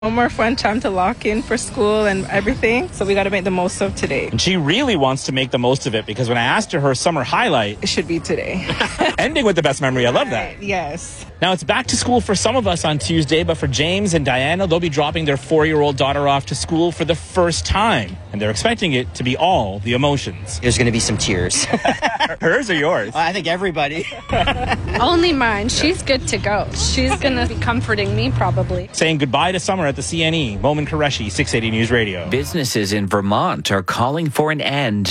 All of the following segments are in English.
One more fun time to lock in for school and everything, so we got to make the most of today. And she really wants to make the most of it because when I asked her summer highlight, it should be today. Ending with the best memory. I love that. Yes. Now, it's back to school for some of us on Tuesday, but for James and Diana, they'll be dropping their 4-year-old daughter off to school for the first time, and they're expecting it to be all the emotions. There's going to be some tears. Hers or yours? I think everybody. Only mine. She's good to go. She's going to be comforting me, probably. Saying goodbye to summer at the CNE. Momin Qureshi, 680 News Radio. Businesses in Vermont are calling for an end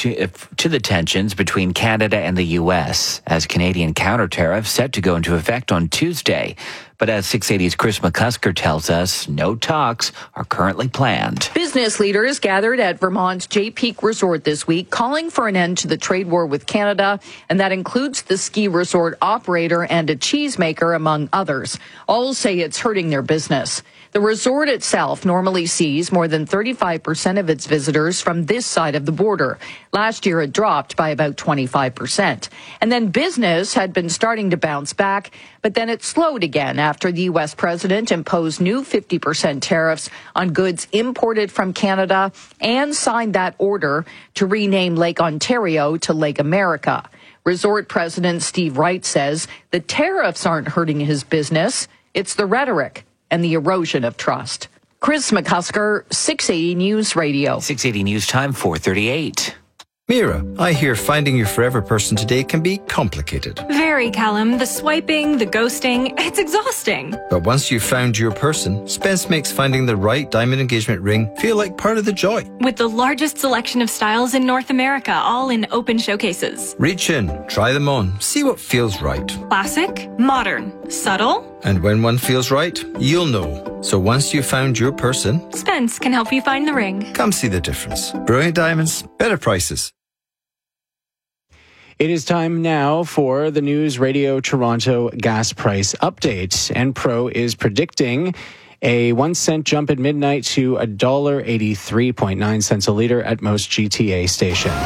to the tensions between Canada and the U.S. as Canadian counter tariffs set to go into effect on Tuesday. But as 680's Chris McCusker tells us, no talks are currently planned. Business leaders gathered at Vermont's Jay Peak Resort this week, calling for an end to the trade war with Canada, and that includes the ski resort operator and a cheesemaker, among others. All say it's hurting their business. The resort itself normally sees more than 35% of its visitors from this side of the border. Last year, it dropped by about 25%. And then business had been starting to bounce back, but then it slowed again after the U.S. president imposed new 50% tariffs on goods imported from Canada and signed that order to rename Lake Ontario to Lake America. Resort President Steve Wright says the tariffs aren't hurting his business. It's the rhetoric and the erosion of trust. Chris McCusker, 680 News Radio. 680 News Time, 4:38. Mira, I hear finding your forever person today can be complicated. Very, Callum. The swiping, the ghosting, it's exhausting. But once you've found your person, Spence makes finding the right diamond engagement ring feel like part of the joy. With the largest selection of styles in North America, all in open showcases. Reach in, try them on, see what feels right. Classic, modern, subtle. And when one feels right, you'll know. So once you've found your person, Spence can help you find the ring. Come see the difference. Brilliant diamonds, better prices. It is time now for the News Radio Toronto gas price update. Enpro is predicting a 1 cent jump at midnight to $1.83.9 a litre at most GTA stations.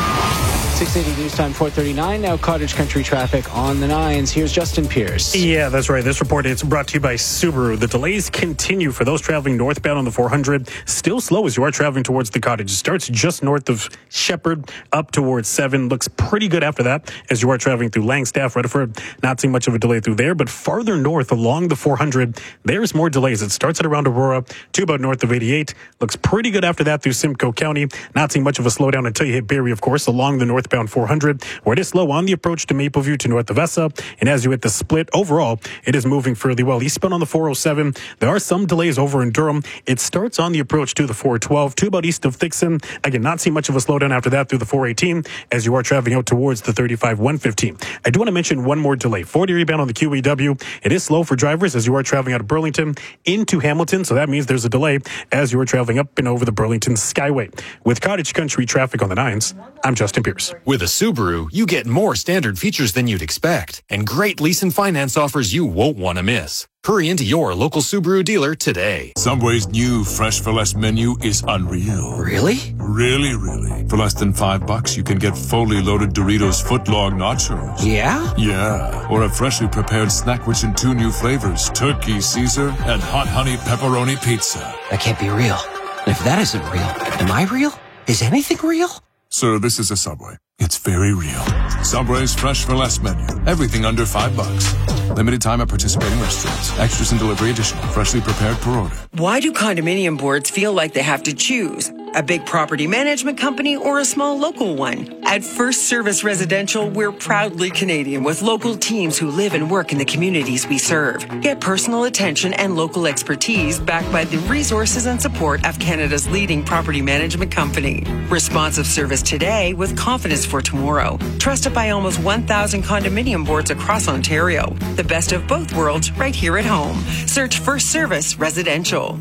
680 News Time, 4:39. Now Cottage Country traffic on the 9s. Here's Justin Pierce. Yeah, that's right. This report is brought to you by Subaru. The delays continue for those traveling northbound on the 400. Still slow as you are traveling towards the Cottage. It starts just north of Shepherd up towards 7. Looks pretty good after that as you are traveling through Langstaff, Rutherford. Not seeing much of a delay through there, but farther north along the 400, there's more delays. It starts at around Aurora to about north of 88. Looks pretty good after that through Simcoe County. Not seeing much of a slowdown until you hit Barrie, of course, along the northbound 400, where it is slow on the approach to Mapleview to north of Essa. And as you hit the split, overall, it is moving fairly well. Eastbound on the 407, there are some delays over in Durham. It starts on the approach to the 412 to about east of Thixon. Again, not seeing much of a slowdown after that through the 418 as you are traveling out towards the 35-115. I do want to mention one more delay. 40 rebound on the QEW. It is slow for drivers as you are traveling out of Burlington into Hamilton, so that means there's a delay as you are traveling up and over the Burlington Skyway. With Cottage Country traffic on the 9s, I'm Justin Pierce. With a Subaru, you get more standard features than you'd expect and great lease and finance offers you won't want to miss. Hurry into your local Subaru dealer today. Subway's new Fresh for Less menu is unreal. Really? Really. For less than $5, you can get fully loaded Doritos footlong nachos. Yeah? Yeah. Or a freshly prepared snack rich in 2 new flavors, Turkey Caesar and Hot Honey Pepperoni Pizza. That can't be real. If that isn't real, am I real? Is anything real? Sir, this is a Subway. It's very real. Subway's Fresh for Less menu. Everything under $5. Limited time at participating restaurants. Extras and delivery additional. Freshly prepared per order. Why do condominium boards feel like they have to choose? A big property management company or a small local one? At First Service Residential, we're proudly Canadian with local teams who live and work in the communities we serve. Get personal attention and local expertise backed by the resources and support of Canada's leading property management company. Responsive service today with confidence for tomorrow. Trusted by almost 1,000 condominium boards across Ontario. The best of both worlds right here at home. Search First Service Residential.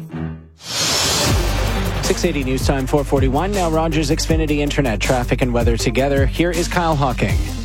680 News Time, 4:41. Now Rogers Xfinity Internet traffic and weather together. Here is Kyle Hawking.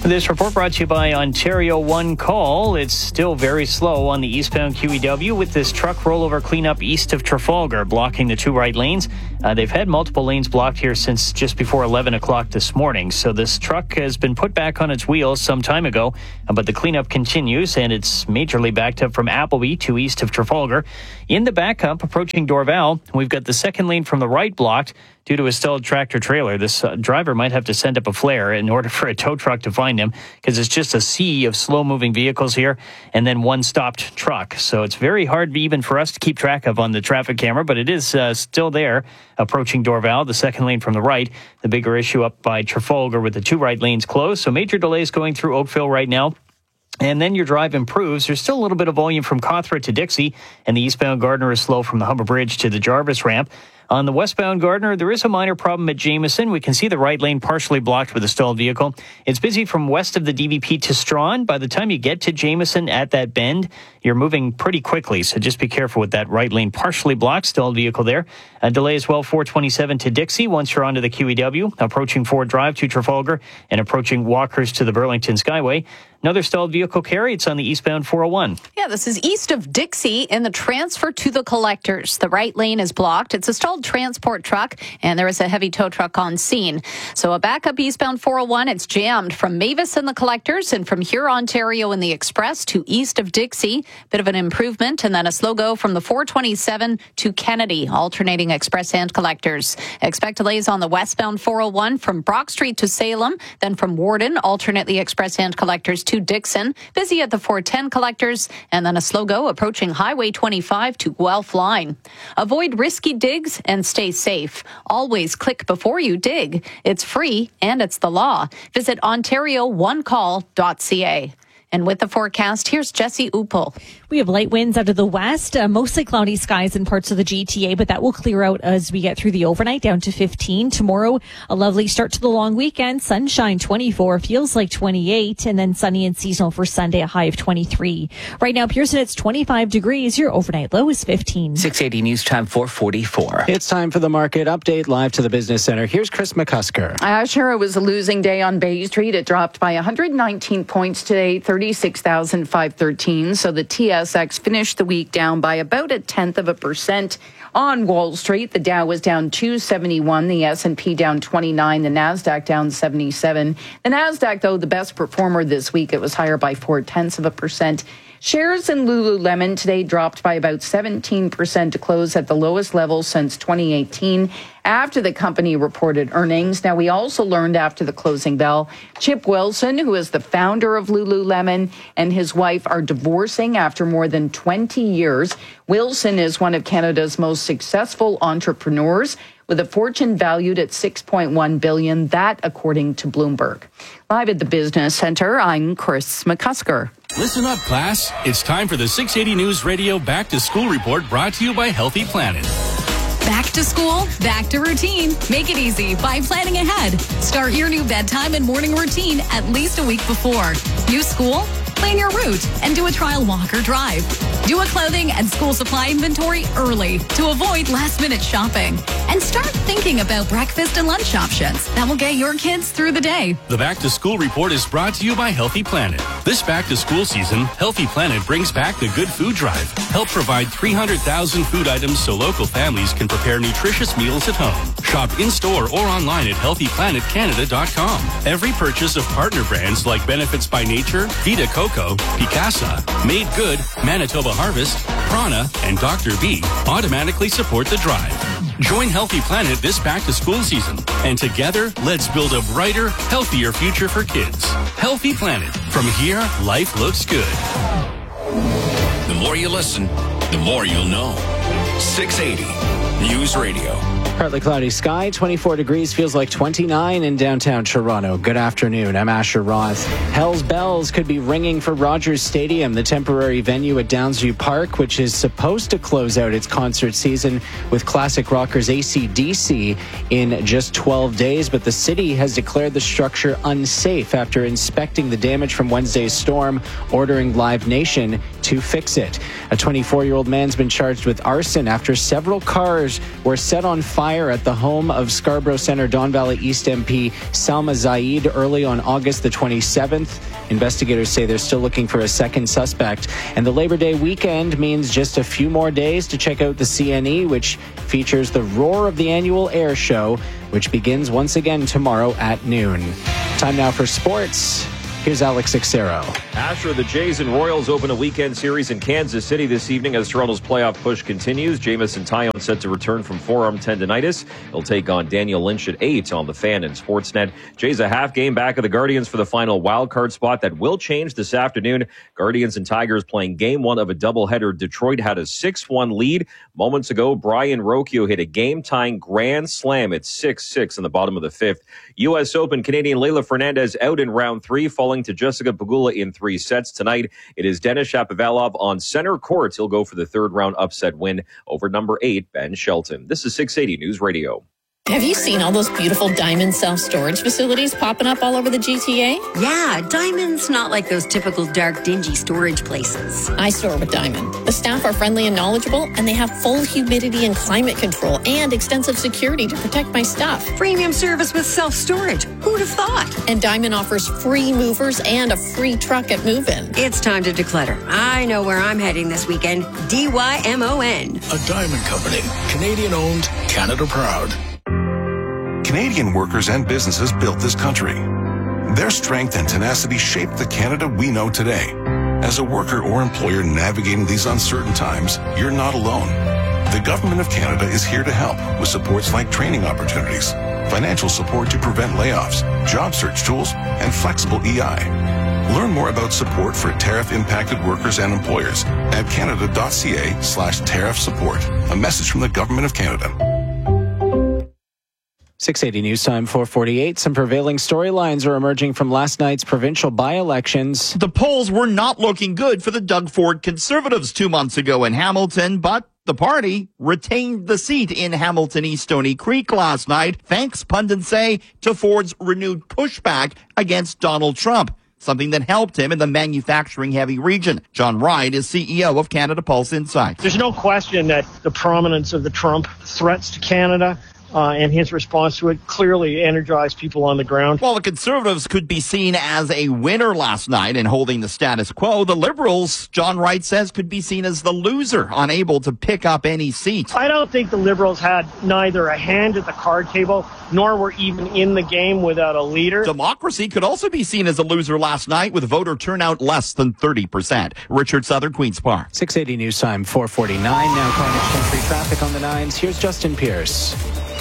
This report brought to you by Ontario One Call. It's still very slow on the eastbound QEW with this truck rollover cleanup east of Trafalgar, blocking the 2 right lanes. They've had multiple lanes blocked here since just before 11 o'clock this morning. So this truck has been put back on its wheels some time ago, but the cleanup continues, and it's majorly backed up from Appleby to east of Trafalgar. In the backup, approaching Dorval, we've got the second lane from the right blocked due to a stalled tractor trailer. This driver might have to send up a flare in order for a tow truck to find him, because it's just a sea of slow-moving vehicles here and then one stopped truck. So it's very hard even for us to keep track of on the traffic camera, but it is still there approaching Dorval, the second lane from the right. The bigger issue up by Trafalgar with the 2 right lanes closed. So major delays going through Oakville right now. And then your drive improves. There's still a little bit of volume from Cawthra to Dixie, and the eastbound Gardner is slow from the Humber Bridge to the Jarvis ramp. On the westbound Gardner, there is a minor problem at Jameson. We can see the right lane partially blocked with a stalled vehicle. It's busy from west of the DVP to Strawn. By the time you get to Jameson at that bend, you're moving pretty quickly, so just be careful with that right lane partially blocked, stalled vehicle there. A delay as well, 427 to Dixie once you're onto the QEW, approaching Ford Drive to Trafalgar, and approaching Walkers to the Burlington Skyway. Another stalled vehicle carry. It's on the eastbound 401. Yeah, this is east of Dixie in the transfer to the collectors. The right lane is blocked. It's a stalled transport truck, and there is a heavy tow truck on scene. So a backup eastbound 401. It's jammed from Mavis and the collectors, and from here, Ontario in the express to east of Dixie. Bit of an improvement, and then a slow go from the 427 to Kennedy, alternating express and collectors. Expect delays on the westbound 401 from Brock Street to Salem, then from Warden, alternately express and collectors to Dixon. Busy at the 410 collectors, and then a slow go approaching Highway 25 to Guelph Line. Avoid risky digs and stay safe. Always click before you dig. It's free and it's the law. Visit OntarioOneCall.ca. And with the forecast, here's Jesse Uppel. We have light winds out of the west, mostly cloudy skies in parts of the GTA, but that will clear out as we get through the overnight down to 15. Tomorrow, a lovely start to the long weekend. Sunshine 24, feels like 28, and then sunny and seasonal for Sunday, a high of 23. Right now, Pearson, it's 25 degrees. Your overnight low is 15. 680 News Time 444. It's time for the market update live to the Business Center. Here's Chris McCusker. Sure, it was a losing day on Bay Street. It dropped by 119 points today, 36,513. So the TSX finished the week down by about 0.1%. On Wall Street, the Dow was down 271, the S&P down 29, the Nasdaq down 77. The Nasdaq, though, the best performer this week. It was higher by 0.4%. Shares in Lululemon today dropped by about 17% to close at the lowest level since 2018 after the company reported earnings. Now, we also learned after the closing bell, Chip Wilson, who is the founder of Lululemon, and his wife are divorcing after more than 20 years. Wilson is one of Canada's most successful entrepreneurs, with a fortune valued at $6.1 billion, that according to Bloomberg. Live at the Business Center, I'm Chris McCusker. Listen up, class. It's time for the 680 News Radio Back to School Report, brought to you by Healthy Planet. Back to school, back to routine. Make it easy by planning ahead. Start your new bedtime and morning routine at least a week before. New school? Plan your route and do a trial walk or drive. Do a clothing and school supply inventory early to avoid last-minute shopping. And start thinking about breakfast and lunch options that will get your kids through the day. The Back to School Report is brought to you by Healthy Planet. This back to school season, Healthy Planet brings back the Good Food Drive. Help provide 300,000 food items so local families can prepare nutritious meals at home. Shop in-store or online at healthyplanetcanada.com. Every purchase of partner brands like Benefits by Nature, Vita Coco, Picasa, Made Good, Manitoba Harvest, Prana, and Dr. B automatically support the drive. Join Healthy Planet this back-to-school season, and together, let's build a brighter, healthier future for kids. Healthy Planet. From here, life looks good. The more you listen, the more you'll know. 680 News Radio. Partly cloudy sky, 24 degrees, feels like 29 in downtown Toronto. Good afternoon, I'm Asher Roth. Hell's bells could be ringing for Rogers Stadium, the temporary venue at Downsview Park, which is supposed to close out its concert season with classic rockers AC/DC in just 12 days. But the city has declared the structure unsafe after inspecting the damage from Wednesday's storm, ordering Live Nation to fix it. A 24-year-old man's been charged with arson after several cars cars were set on fire at the home of Scarborough Centre Don Valley East MP Salma Zaid early on August the 27th. Investigators say they're still looking for a second suspect. And the Labor Day weekend means just a few more days to check out the CNE, which features the Roar of the annual air show, which begins once again tomorrow at noon. Time now for sports. Here's Alex Xero. Asher, the Jays and Royals open a weekend series in Kansas City this evening as Toronto's playoff push continues. Jamison Tyone set to return from forearm tendonitis. He'll take on Daniel Lynch at 8 on the Fan and Sportsnet. Jays a half game back of the Guardians for the final wildcard spot that will change this afternoon. Guardians and Tigers playing game one of a doubleheader. Detroit had a 6-1 lead. Moments ago, Brian Rocchio hit a game-tying grand slam at 6-6 in the bottom of the fifth. U.S. Open Canadian Leylah Fernandez out in round 3, falling to Jessica Pegula in 3 sets. Tonight, it is Denis Shapovalov on center court. He'll go for the third round upset win over number 8, Ben Shelton. This is 680 News Radio. Have you seen all those beautiful Diamond self-storage facilities popping up all over the GTA? Yeah, Diamond's not like those typical dark, dingy storage places. I store with Diamond. The staff are friendly and knowledgeable, and they have full humidity and climate control and extensive security to protect my stuff. Premium service with self-storage. Who'd have thought? And Diamond offers free movers and a free truck at move-in. It's time to declutter. I know where I'm heading this weekend. DYMON. A Diamond company. Canadian-owned, Canada-proud. Canadian workers and businesses built this country. Their strength and tenacity shaped the Canada we know today. As a worker or employer navigating these uncertain times, you're not alone. The Government of Canada is here to help with supports like training opportunities, financial support to prevent layoffs, job search tools, and flexible EI. Learn more about support for tariff-impacted workers and employers at canada.ca/tariff support. A message from the Government of Canada. 680 News Time 4:48. Some prevailing storylines are emerging from last night's provincial by-elections. The polls were not looking good for the Doug Ford Conservatives 2 months ago in Hamilton, but the party retained the seat in Hamilton East Stony Creek last night, thanks, pundits say, to Ford's renewed pushback against Donald Trump, something that helped him in the manufacturing-heavy region. John Wright is CEO of Canada Pulse Insights. There's no question that the prominence of the Trump threats to Canada and his response to it clearly energized people on the ground. While the Conservatives could be seen as a winner last night in holding the status quo, the Liberals, John Wright says, could be seen as the loser, unable to pick up any seats. I don't think the Liberals had neither a hand at the card table, nor were even in the game without a leader. Democracy could also be seen as a loser last night, with voter turnout less than 30%. Richard Southern, Queen's Park. 680 News Time 4:49. Now calling country traffic on the 9s. Here's Justin Pierce.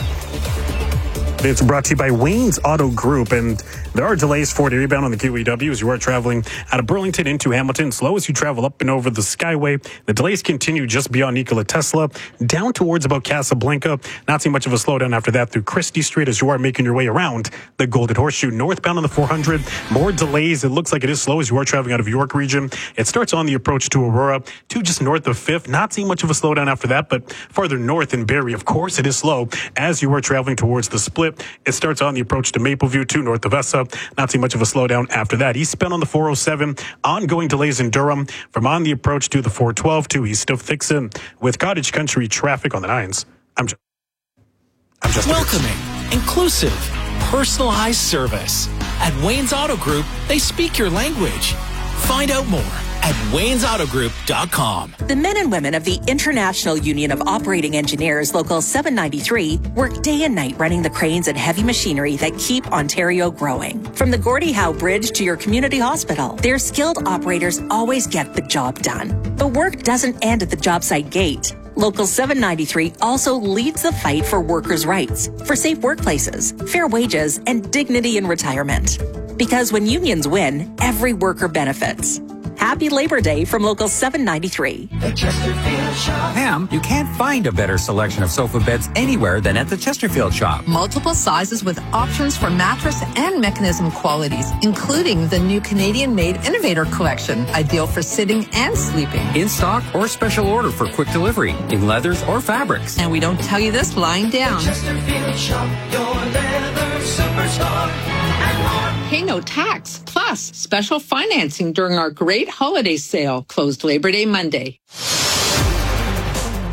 It's brought to you by Wayne's Auto Group, and there are delays for the rebound on the QEW as you are traveling out of Burlington into Hamilton. Slow as you travel up and over the Skyway. The delays continue just beyond Nikola Tesla, down towards about Casablanca. Not seeing much of a slowdown after that through Christie Street as you are making your way around the Golden Horseshoe. Northbound on the 400, more delays. It looks like it is slow as you are traveling out of York region. It starts on the approach to Aurora, to just north of 5th. Not seeing much of a slowdown after that, but farther north in Barrie, of course, it is slow as you are traveling towards the Split. It starts on the approach to Mapleview to north of Essa. Not seeing much of a slowdown after that. Eastbound on the 407. Ongoing delays in Durham from on the approach to the 412 to east of Thixon. With Cottage Country traffic on the 9s. I'm just welcoming, inclusive, personalized service. At Wayne's Auto Group, they speak your language. Find out more at waynesautogroup.com. The men and women of the International Union of Operating Engineers Local 793 work day and night running the cranes and heavy machinery that keep Ontario growing. From the Gordie Howe Bridge to your community hospital, their skilled operators always get the job done. But work doesn't end at the job site gate. Local 793 also leads the fight for workers' rights, for safe workplaces, fair wages, and dignity in retirement. Because when unions win, every worker benefits. Happy Labor Day from Local 793. Ma'am, you can't find a better selection of sofa beds anywhere than at the Chesterfield shop. Multiple sizes with options for mattress and mechanism qualities, including the new Canadian-made Innovator Collection, ideal for sitting and sleeping. In stock or special order for quick delivery, in leathers or fabrics. And we don't tell you this lying down. Chesterfield shop, your leather superstar. Pay no tax, plus special financing during our great holiday sale, closed Labor Day Monday.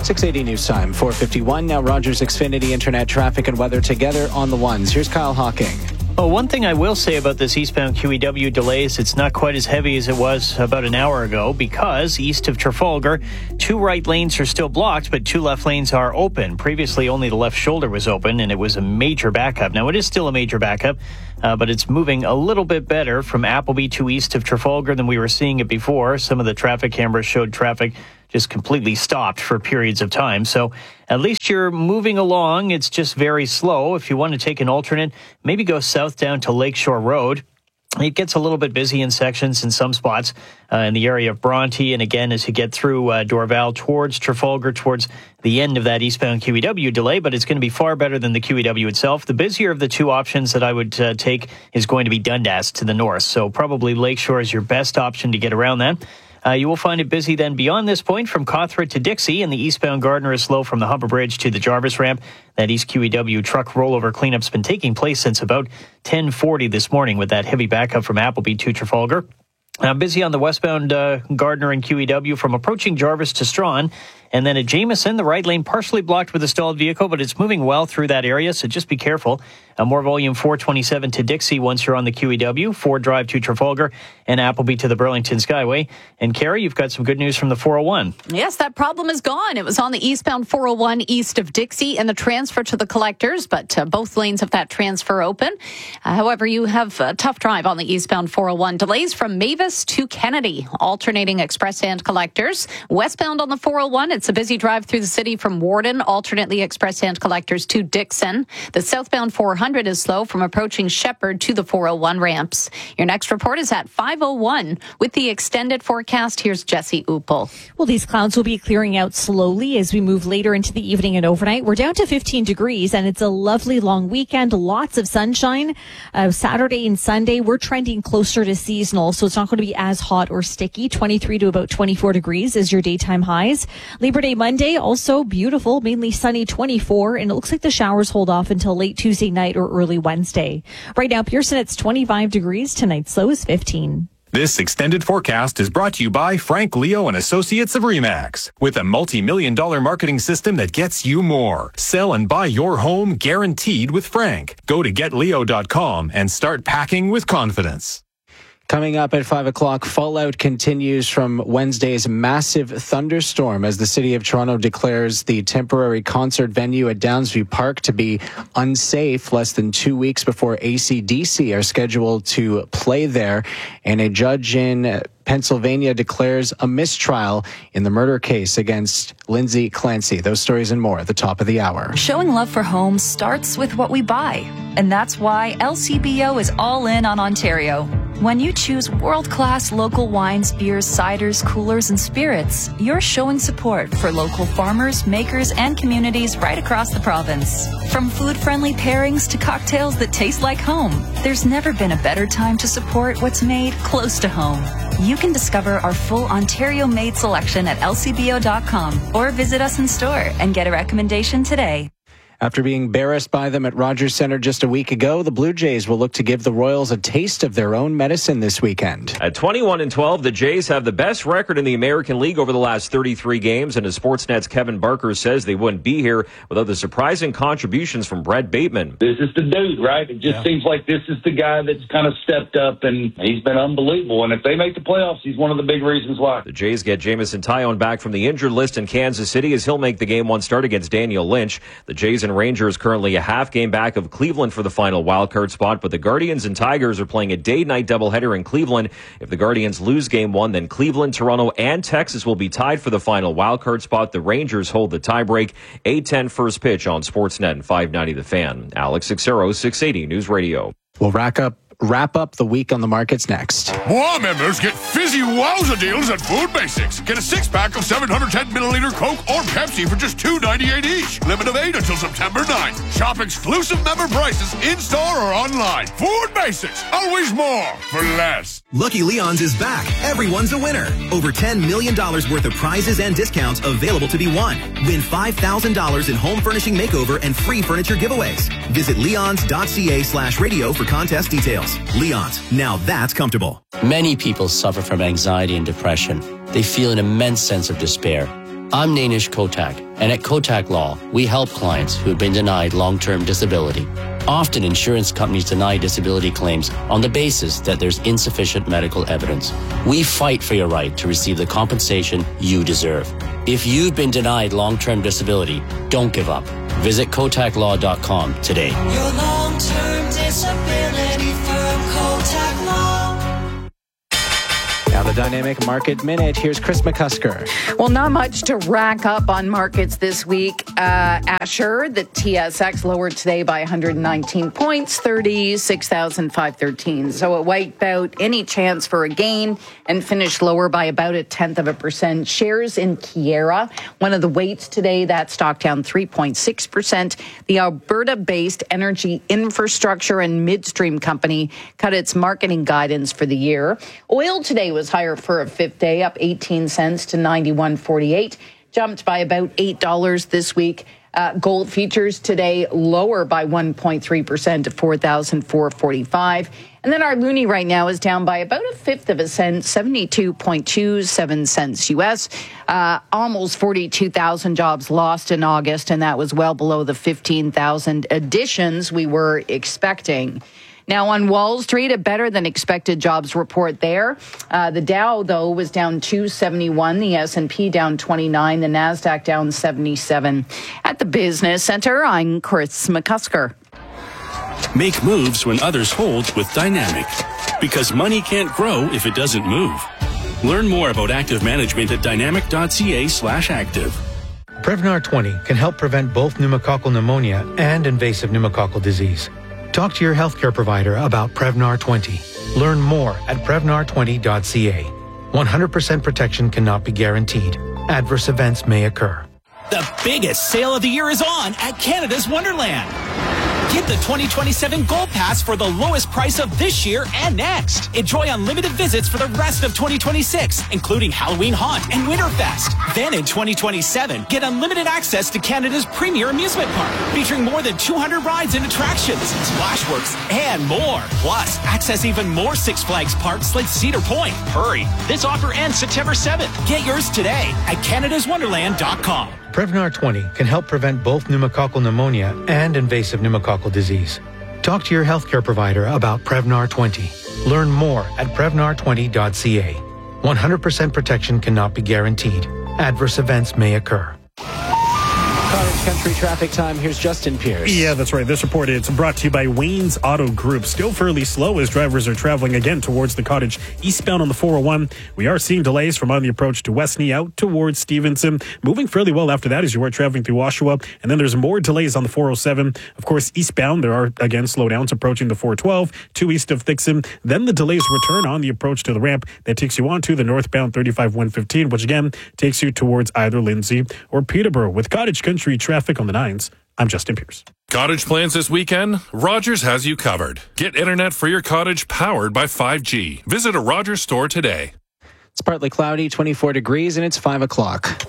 680 News Time, 4:51. Now Rogers Xfinity Internet traffic and weather together on the ones. Here's Kyle Hawking. Well, one thing I will say about this eastbound QEW delays, it's not quite as heavy as it was about an hour ago because east of Trafalgar, 2 right lanes are still blocked, but 2 left lanes are open. Previously, only the left shoulder was open, and it was a major backup. Now, it is still a major backup, but it's moving a little bit better from Appleby to east of Trafalgar than we were seeing it before. Some of the traffic cameras showed traffic just completely stopped for periods of time. So at least you're moving along. It's just very slow. If you want to take an alternate, maybe go south down to Lakeshore Road. It gets a little bit busy in sections in some spots in the area of Bronte. And again, as you get through Dorval towards Trafalgar, towards the end of that eastbound QEW delay, but it's going to be far better than the QEW itself. The busier of the 2 options that I would take is going to be Dundas to the north. So probably Lakeshore is your best option to get around that. You will find it busy then beyond this point from Cawthra to Dixie, and the eastbound Gardner is slow from the Humber Bridge to the Jarvis ramp. That East QEW truck rollover cleanup's been taking place since about 10:40 this morning with that heavy backup from Appleby to Trafalgar. Busy on the westbound Gardner and QEW from approaching Jarvis to Strawn. And then at Jameson, the right lane partially blocked with a stalled vehicle, but it's moving well through that area, so just be careful. More volume 427 to Dixie once you're on the QEW, 4 Drive to Trafalgar, and Appleby to the Burlington Skyway. And Carrie, you've got some good news from the 401. Yes, that problem is gone. It was on the eastbound 401 east of Dixie and the transfer to the collectors, but both lanes of that transfer open. However, you have a tough drive on the eastbound 401. Delays from Mavis to Kennedy, alternating express and collectors. Westbound on the 401, it's a busy drive through the city from Warden, alternately express and collectors to Dixon. The southbound 400 is slow from approaching Shepherd to the 401 ramps. Your next report is at 5:01. With the extended forecast, here's Jesse Uppel. Well, these clouds will be clearing out slowly as we move later into the evening and overnight. We're down to 15 degrees, and it's a lovely long weekend. Lots of sunshine. Saturday and Sunday, we're trending closer to seasonal, so it's not going to be as hot or sticky. 23 to about 24 degrees is your daytime highs. Labor Day Monday, also beautiful, mainly sunny, 24, and it looks like the showers hold off until late Tuesday night or early Wednesday. Right now, Pearson, it's 25 degrees. Tonight's low is 15. This extended forecast is brought to you by Frank Leo and Associates of RE/MAX. With a multi-million-dollar marketing system that gets you more. Sell and buy your home guaranteed with Frank. Go to getleo.com and start packing with confidence. Coming up at 5 o'clock, fallout continues from Wednesday's massive thunderstorm as the City of Toronto declares the temporary concert venue at Downsview Park to be unsafe less than 2 weeks before AC/DC are scheduled to play there. And a judge in Pennsylvania declares a mistrial in the murder case against Lindsay Clancy. Those stories and more at the top of the hour. Showing love for homes starts with what we buy. And that's why LCBO is all in on Ontario. When you choose world-class local wines, beers, ciders, coolers, and spirits, you're showing support for local farmers, makers, and communities right across the province. From food-friendly pairings to cocktails that taste like home, there's never been a better time to support what's made close to home. You can discover our full Ontario-made selection at lcbo.com or visit us in store and get a recommendation today. After being embarrassed by them at Rogers Centre just a week ago, the Blue Jays will look to give the Royals a taste of their own medicine this weekend. At 21-12, the Jays have the best record in the American League over the last 33 games, and as Sportsnet's Kevin Barker says, they wouldn't be here without the surprising contributions from Brett Bateman. This is the dude, right? It just seems like this is the guy that's kind of stepped up, and he's been unbelievable. And if they make the playoffs, he's one of the big reasons why. The Jays get Jameson Taillon back from the injured list in Kansas City as he'll make the Game 1 start against Daniel Lynch. The Jays and Rangers currently a half game back of Cleveland for the final wildcard spot, but the Guardians and Tigers are playing a day-night doubleheader in Cleveland. If the Guardians lose Game 1, then Cleveland, Toronto, and Texas will be tied for the final wildcard spot. The Rangers hold the tiebreak. 8:10 first pitch on Sportsnet and 590 The Fan. Alex Xero, 680 News Radio. We'll wrap up the week on the markets next. WOW members get fizzy wowza deals at Food Basics. Get a 6-pack of 710-milliliter Coke or Pepsi for just $2.98 each. Limit of 8 until September 9th. Shop exclusive member prices in-store or online. Food Basics. Always more for less. Lucky Leon's is back. Everyone's a winner. Over $10 million worth of prizes and discounts available to be won. Win $5,000 in home furnishing makeover and free furniture giveaways. Visit leons.ca/radio for contest details. Leon's, now that's comfortable. Many people suffer from anxiety and depression. They feel an immense sense of despair. I'm Nainish Kotak, and at Kotak Law, we help clients who have been denied long-term disability. Often, insurance companies deny disability claims on the basis that there's insufficient medical evidence. We fight for your right to receive the compensation you deserve. If you've been denied long-term disability, don't give up. Visit KotakLaw.com today. Your long-term disability firm, Kotak Law. Now the Dynamic Market Minute. Here's Chris McCusker. Well, not much to rack up on markets this week. Asher, the TSX lowered today by 119 points, 36,513. So it wiped out any chance for a gain and finished lower by about 0.1%. Shares in Keyera, one of the weights today, that stock down 3.6%. The Alberta-based energy infrastructure and midstream company cut its marketing guidance for the year. Oil today was higher for a fifth day, up 18 cents to 91.48, jumped by about $8 this week. Gold futures today lower by 1.3% to 4,445. And then our loonie right now is down by about a fifth of a cent, 72.27 cents U.S. Almost 42,000 jobs lost in August, and that was well below the 15,000 additions we were expecting. Now, on Wall Street, a better than expected jobs report there. The Dow, though, was down 271. The S&P down 29. The NASDAQ down 77. At the Business Center, I'm Chris McCusker. Make moves when others hold with Dynamic. Because money can't grow if it doesn't move. Learn more about active management at dynamic.ca/active. Prevnar 20 can help prevent both pneumococcal pneumonia and invasive pneumococcal disease. Talk to your healthcare provider about Prevnar 20. Learn more at Prevnar20.ca. 100% protection cannot be guaranteed. Adverse events may occur. The biggest sale of the year is on at Canada's Wonderland. Get the 2027 Gold Pass for the lowest price of this year and next. Enjoy unlimited visits for the rest of 2026, including Halloween Haunt and Winterfest. Then in 2027, get unlimited access to Canada's premier amusement park, featuring more than 200 rides and attractions, Splashworks, and more. Plus, access even more Six Flags parks like Cedar Point. Hurry, this offer ends September 7th. Get yours today at canadaswonderland.com. Prevnar 20 can help prevent both pneumococcal pneumonia and invasive pneumococcal disease. Talk to your healthcare provider about Prevnar 20. Learn more at Prevnar20.ca. 100% protection cannot be guaranteed. Adverse events may occur. Cottage Country traffic time. Here's Justin Pierce. Yeah, that's right. This report is brought to you by Wayne's Auto Group. Still fairly slow as drivers are traveling again towards the Cottage eastbound on the 401. We are seeing delays from on the approach to Westney out towards Stevenson. Moving fairly well after that as you are traveling through Oshawa. And then there's more delays on the 407. Of course, eastbound, there are, again, slowdowns approaching the 412, 2 east of Thixon. Then the delays return on the approach to the ramp that takes you on to the northbound 35-115, which again takes you towards either Lindsay or Peterborough. With Cottage Country traffic on the 9s, I'm Justin Pierce. Cottage plans this weekend? Rogers has you covered. Get internet for your cottage powered by 5G. Visit a Rogers store today. It's partly cloudy, 24 degrees, and it's 5 o'clock.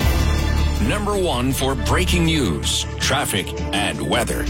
Number 1 for breaking news, traffic, and weather.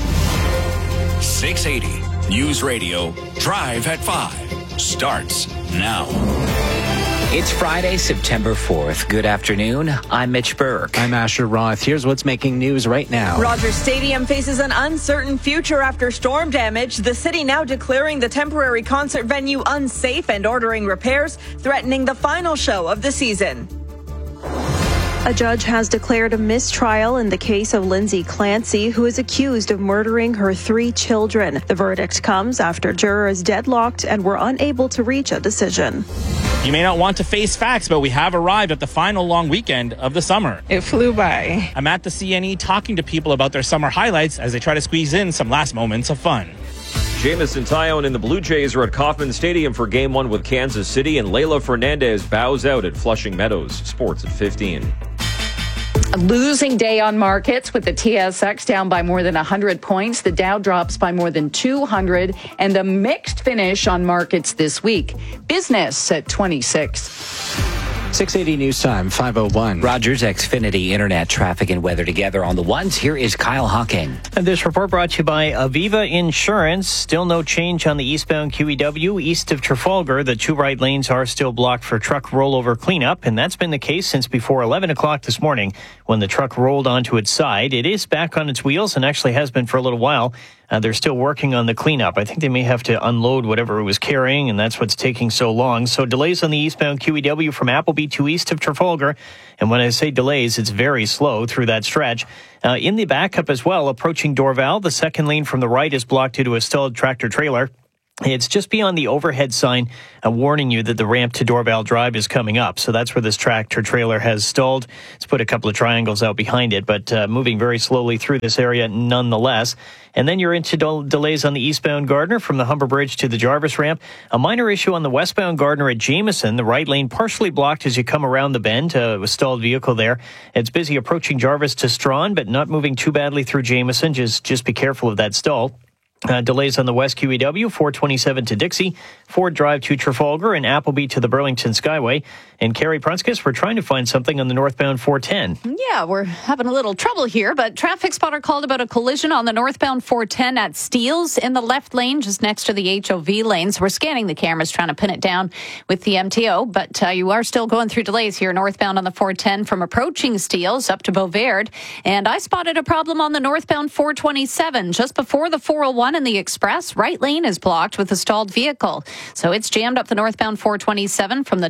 680 News Radio, Drive at 5 starts now. It's Friday, September 4th. Good afternoon. I'm Mitch Burke. I'm Asher Roth. Here's what's making news right now. Rogers Stadium faces an uncertain future after storm damage. The city now declaring the temporary concert venue unsafe and ordering repairs, threatening the final show of the season. A judge has declared a mistrial in the case of Lindsay Clancy, who is accused of murdering her 3 children. The verdict comes after jurors deadlocked and were unable to reach a decision. You may not want to face facts, but we have arrived at the final long weekend of the summer. It flew by. I'm at the CNE talking to people about their summer highlights as they try to squeeze in some last moments of fun. Jamison Tyone and the Blue Jays are at Kauffman Stadium for Game 1 with Kansas City, and Layla Fernandez bows out at Flushing Meadows. Sports at 15. A losing day on markets with the TSX down by more than 100 points. The Dow drops by more than 200 and a mixed finish on markets this week. Business at 26. 680 News Time, 5:01. Rogers Xfinity Internet traffic and weather together on the ones. Here is Kyle Hawking. And this report brought to you by Aviva Insurance. Still no change on the eastbound QEW east of Trafalgar. The two right lanes are still blocked for truck rollover cleanup, and that's been the case since before 11 o'clock this morning when the truck rolled onto its side. It is back on its wheels and actually has been for a little while. They're still working on the cleanup. I think they may have to unload whatever it was carrying, and that's what's taking so long. So delays on the eastbound QEW from Appleby to east of Trafalgar. And when I say delays, it's very slow through that stretch. In the backup as well, approaching Dorval, the second lane from the right is blocked due to a stalled tractor-trailer. It's just beyond the overhead sign warning you that the ramp to Dorval Drive is coming up. So that's where this tractor-trailer has stalled. It's put a couple of triangles out behind it, but moving very slowly through this area nonetheless. And then you're into delays on the eastbound Gardner from the Humber Bridge to the Jarvis ramp. A minor issue on the westbound Gardner at Jameson. The right lane partially blocked as you come around the bend. A stalled vehicle there. It's busy approaching Jarvis to Strawn, but not moving too badly through Jameson. Just be careful of that stall. Delays on the West QEW, 427 to Dixie, Ford Drive to Trafalgar, and Appleby to the Burlington Skyway. And Carrie Prunskis, we're trying to find something on the northbound 410. Yeah, we're having a little trouble here, but traffic spotter called about a collision on the northbound 410 at Steeles in the left lane, just next to the HOV lanes. We're scanning the cameras, trying to pin it down with the MTO, but you are still going through delays here northbound on the 410 from approaching Steeles up to Beauvard. And I spotted a problem on the northbound 427 just before the 401 and the Express. Right lane is blocked with a stalled vehicle. So it's jammed up the northbound 427 from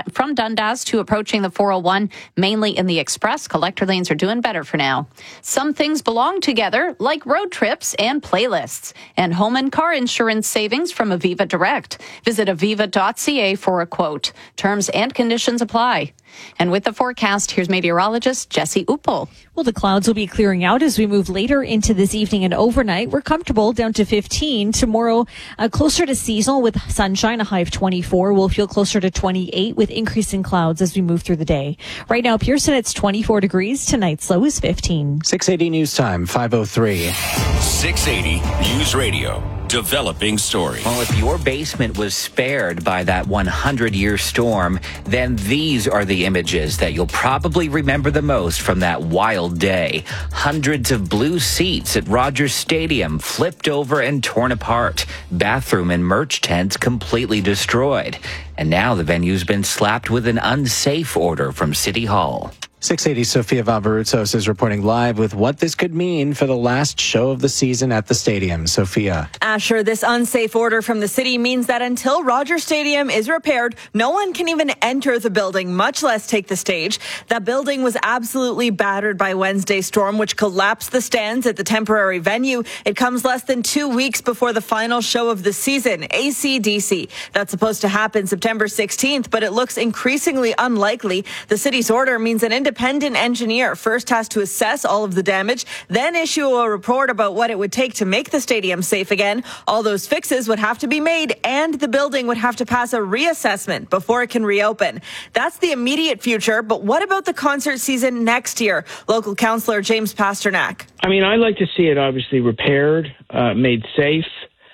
Dundas to approaching the 401, mainly in the Express. Collector lanes are doing better for now. Some things belong together, like road trips and playlists, and home and car insurance savings from Aviva Direct. Visit aviva.ca for a quote. Terms and conditions apply. And with the forecast, here's meteorologist Jesse Uppel. Well, the clouds will be clearing out as we move later into this evening and overnight. We're comfortable down to 15. Tomorrow, closer to seasonal with sunshine, a high of 24. We'll feel closer to 28 with increasing clouds as we move through the day. Right now, Pearson, it's 24 degrees. Tonight's low is 15. 680 News Time, 5:03. 680 News Radio. Developing story. Well, if your basement was spared by that 100-year storm, then these are the images that you'll probably remember the most from that wild day. Hundreds of blue seats at Rogers Stadium flipped over and torn apart. Bathroom and merch tents completely destroyed. And now the venue's been slapped with an unsafe order from City Hall. 680 Sofia Valvaroutsos is reporting live with what this could mean for the last show of the season at the stadium. Sophia. Asher, this unsafe order from the city means that until Rogers Stadium is repaired, no one can even enter the building, much less take the stage. That building was absolutely battered by Wednesday's storm, which collapsed the stands at the temporary venue. It comes less than 2 weeks before the final show of the season, AC/DC. That's supposed to happen September 16th, but it looks increasingly unlikely. The city's order means an independent engineer first has to assess all of the damage, then issue a report about what it would take to make the stadium safe again. All those fixes would have to be made, and the building would have to pass a reassessment before it can reopen. That's the immediate future, but what about the concert season next year? Local councillor James Pasternak. I mean, I'd like to see it obviously repaired, made safe,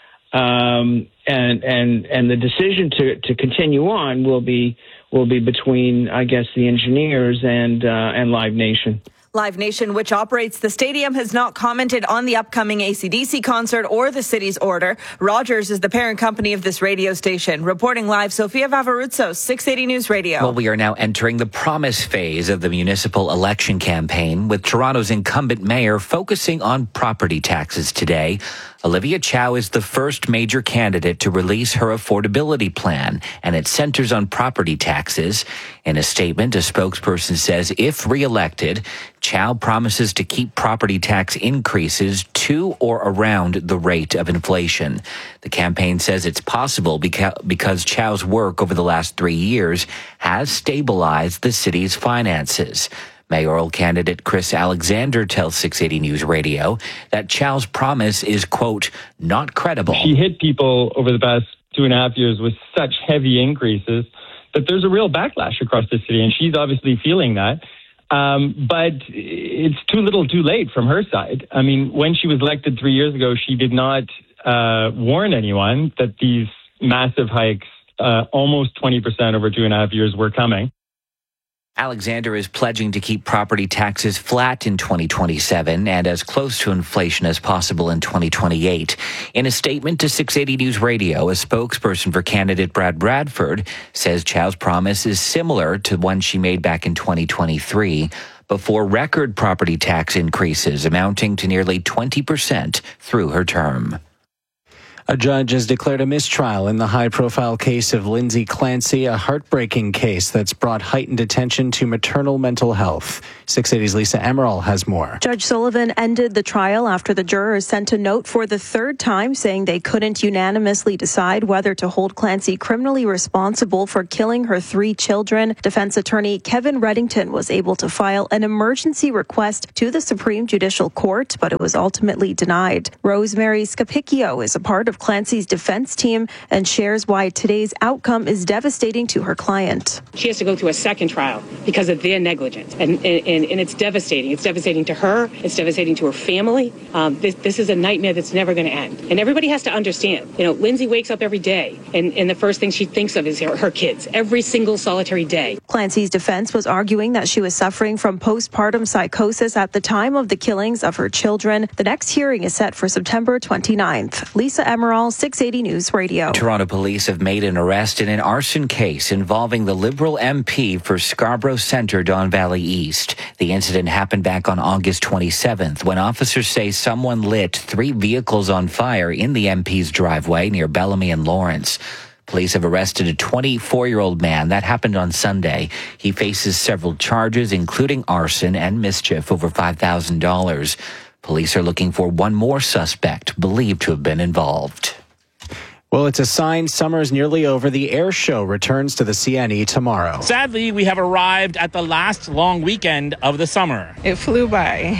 and the decision to continue on will be between, I guess, the engineers and Live Nation. Live Nation, which operates the stadium, has not commented on the upcoming AC/DC concert or the city's order. Rogers is the parent company of this radio station. Reporting live, Sofia Valvaroutsos, 680 News Radio. Well, we are now entering the promise phase of the municipal election campaign, with Toronto's incumbent mayor focusing on property taxes today. Olivia Chow is the first major candidate to release her affordability plan, and it centers on property taxes. In a statement, a spokesperson says if reelected, Chow promises to keep property tax increases to or around the rate of inflation. The campaign says it's possible because Chow's work over the last 3 years has stabilized the city's finances. Mayoral candidate Chris Alexander tells 680 News Radio that Chow's promise is, quote, not credible. She hit people over the past 2.5 years with such heavy increases that there's a real backlash across the city, and she's obviously feeling that. But it's too little too late from her side. I mean, when she was elected 3 years ago, she did not warn anyone that these massive hikes, almost 20% over 2.5 years, were coming. Alexander is pledging to keep property taxes flat in 2027 and as close to inflation as possible in 2028. In a statement to 680 News Radio, a spokesperson for candidate Brad Bradford says Chow's promise is similar to one she made back in 2023 before record property tax increases amounting to nearly 20% through her term. A judge has declared a mistrial in the high-profile case of Lindsay Clancy, a heartbreaking case that's brought heightened attention to maternal mental health. 680's Lisa Emerald has more. Judge Sullivan ended the trial after the jurors sent a note for the third time saying they couldn't unanimously decide whether to hold Clancy criminally responsible for killing her 3 children. Defense attorney Kevin Reddington was able to file an emergency request to the Supreme Judicial Court, but it was ultimately denied. Rosemary Scapicchio is a part of Clancy's defense team and shares why today's outcome is devastating to her client. She has to go through a second trial because of their negligence, and it's devastating. It's devastating to her. It's devastating to her family. This is a nightmare that's never going to end. And everybody has to understand, Lindsay wakes up every day, and the first thing she thinks of is her kids, every single solitary day. Clancy's defense was arguing that she was suffering from postpartum psychosis at the time of the killings of her children. The next hearing is set for September 29th. Lisa Emerald, 680 News Radio. Toronto police have made an arrest in an arson case involving the Liberal MP for Scarborough Centre, Don Valley East. The incident happened back on August 27th when officers say someone lit 3 vehicles on fire in the MP's driveway near Bellamy and Lawrence. Police have arrested a 24-year-old man. That happened on Sunday. He faces several charges, including arson and mischief over $5,000. Police are looking for one more suspect believed to have been involved. Well, it's a sign summer's nearly over. The air show returns to the CNE tomorrow. Sadly, we have arrived at the last long weekend of the summer. It flew by.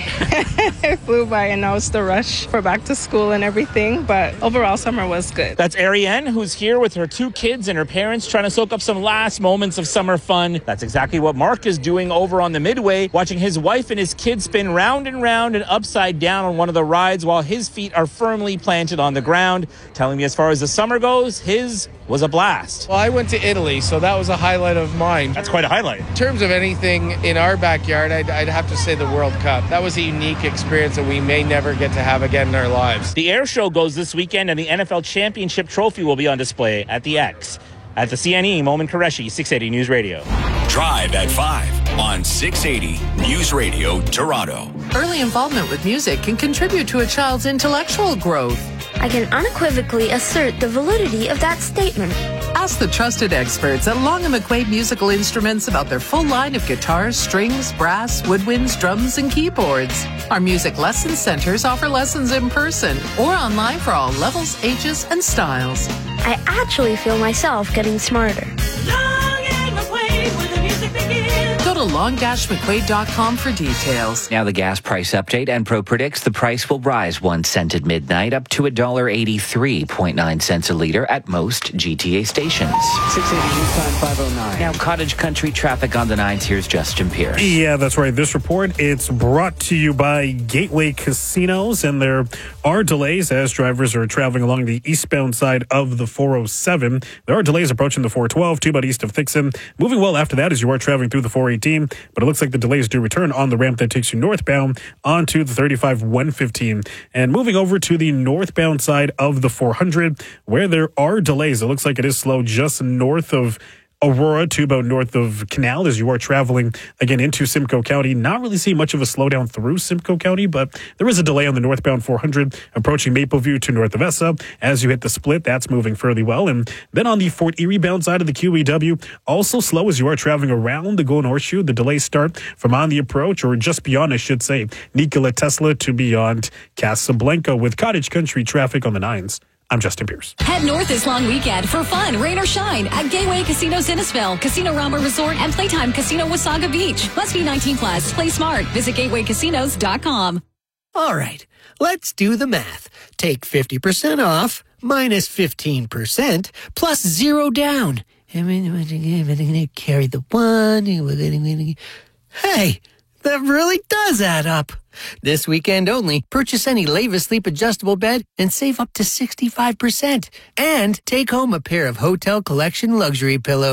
It flew by, and now it's the rush for back to school and everything. But overall, summer was good. That's Ariane, who's here with her 2 kids and her parents trying to soak up some last moments of summer fun. That's exactly what Mark is doing over on the Midway, watching his wife and his kids spin round and round and upside down on one of the rides while his feet are firmly planted on the ground. Telling me as far as the summer goes, his was a blast. Well, I went to Italy, so that was a highlight of mine. That's quite a highlight. In terms of anything in our backyard, I'd have to say the World Cup. That was a unique experience that we may never get to have again in our lives. The air show goes this weekend, and the NFL Championship Trophy will be on display at the X. At the CNE, Momin Qureshi, 680 News Radio. Drive at 5 on 680 News Radio, Toronto. Early involvement with music can contribute to a child's intellectual growth. I can unequivocally assert the validity of that statement. Ask the trusted experts at Long & McQuaid Musical Instruments about their full line of guitars, strings, brass, woodwinds, drums, and keyboards. Our music lesson centers offer lessons in person or online for all levels, ages, and styles. I actually feel myself getting smarter. Go to long-mcquaid.com for details. Now the gas price update. Enpro predicts the price will rise 1 cent at midnight up to $1.83.9 cents a liter at most GTA stations. 680 News Time 509. Now Cottage Country traffic on the 9s. Here's Justin Pierce. Yeah, that's right. This report, it's brought to you by Gateway Casinos, and there are delays as drivers are traveling along the eastbound side of the 407. There are delays approaching the 412, 2 about east of Thixon. Moving well after that as you are traveling through the 418, but it looks like the delays do return on the ramp that takes you northbound onto the 35 115. And moving over to the northbound side of the 400, where there are delays, it looks like it is slow just north of Aurora to about north of Canal as you are traveling again into Simcoe County. Not really seeing much of a slowdown through Simcoe County, but there is a delay on the northbound 400 approaching Mapleview to north of Essa. As you hit the split, that's moving fairly well. And then on the Fort Erie bound side of the QEW, also slow as you are traveling around the Golden Horseshoe. The delays start from on the approach, or just beyond, I should say, Nikola Tesla to beyond Casablanca with Cottage Country traffic on the 9s. I'm Justin Pierce. Head north this long weekend for fun, rain or shine at Gateway Casino Innisfil, Casino Rama Resort, and Playtime Casino Wasaga Beach. Must be 18 plus. Play smart. Visit gatewaycasinos.com. All right, let's do the math. Take 50% off minus 15% plus 0 down. I'm going to carry the 1. Hey, that really does add up. This weekend only, purchase any Leva Sleep adjustable bed and save up to 65%. And take home a pair of Hotel Collection luxury pillows.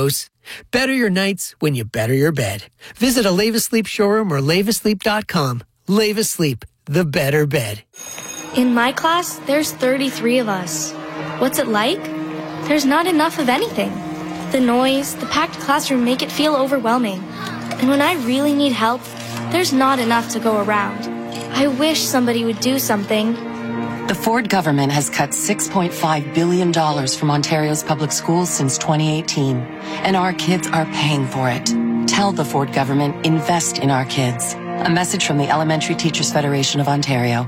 Better your nights when you better your bed. Visit a Leva Sleep showroom or levasleep.com. Leva Sleep, the better bed. In my class, there's 33 of us. What's it like? There's not enough of anything. The noise, the packed classroom make it feel overwhelming. And when I really need help, there's not enough to go around. I wish somebody would do something. The Ford government has cut $6.5 billion from Ontario's public schools since 2018, and our kids are paying for it. Tell the Ford government, invest in our kids. A message from the Elementary Teachers Federation of Ontario.